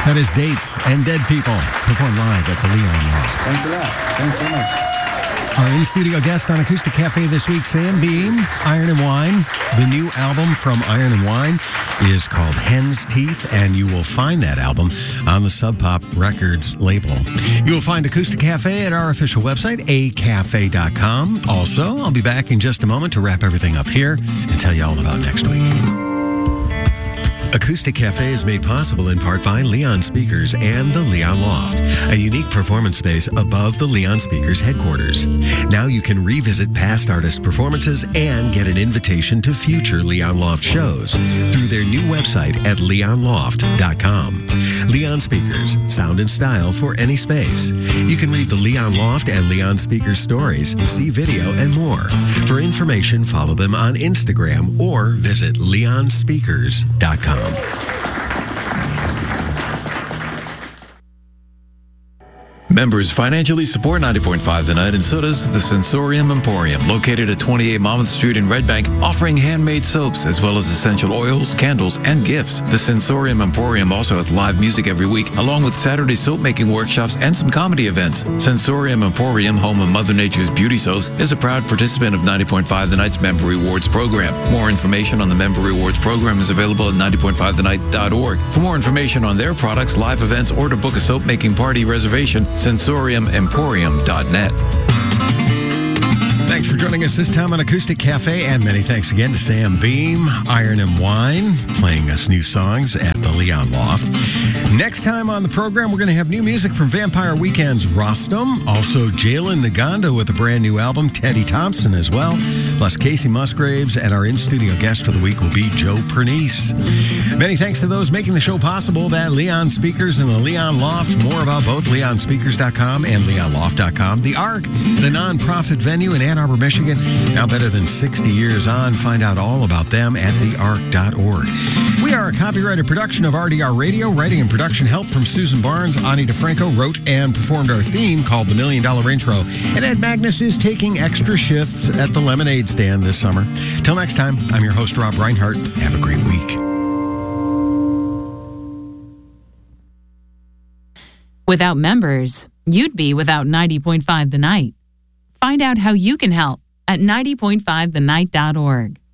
That is Dates and Dead People, performed live at the Leon Loft. Thanks for that. Thanks so much. Our in-studio guest on Acoustic Cafe this week, Sam Beam, Iron and Wine. The new album from Iron and Wine is called Hen's Teeth, and you will find that album on the Sub Pop Records label. You will find Acoustic Cafe at our official website, acafe.com. Also, I'll be back in just a moment to wrap everything up here and tell you all about next week. Acoustic Cafe is made possible in part by Leon Speakers and the Leon Loft, a unique performance space above the Leon Speakers headquarters. Now you can revisit past artist performances and get an invitation to future Leon Loft shows through their new website at leonloft.com. Leon Speakers, sound and style for any space. You can read the Leon Loft and Leon Speakers stories, see video, and more. For information, follow them on Instagram or visit leonspeakers.com. Members financially support 90.5 The Night, and so does the Sensorium Emporium, located at 28 Monmouth Street in Red Bank, offering handmade soaps as well as essential oils, candles, and gifts. The Sensorium Emporium also has live music every week, along with Saturday soap-making workshops and some comedy events. Sensorium Emporium, home of Mother Nature's Beauty Soaps, is a proud participant of 90.5 The Night's Member Rewards program. More information on the Member Rewards program is available at 90.5thennight.org. For more information on their products, live events, or to book a soap-making party reservation, sensoriumemporium.net. Thanks for joining us this time on Acoustic Cafe, and many thanks again to Sam Beam, Iron and Wine, playing us new songs at the Leon Loft. Next time on the program, we're going to have new music from Vampire Weekend's Rostam, also Jalen Naganda with a brand new album, Teddy Thompson as well, plus Casey Musgraves, and our in-studio guest for the week will be Joe Pernice. Many thanks to those making the show possible, that Leon Speakers and the Leon Loft. More about both leonspeakers.com and leonloft.com. The Ark, the non-profit venue in Ann Arbor, Michigan, now better than 60 years on. Find out all about them at theark.org. We are a copyrighted production of RDR Radio. Writing and production help from Susan Barnes. Ani DeFranco wrote and performed our theme called The $1 Million Intro. And Ed Magnus is taking extra shifts at the lemonade stand this summer. Till next time, I'm your host, Rob Reinhart. Have a great week. Without members, you'd be without 90.5 The Night. Find out how you can help at 90.5thennight.org.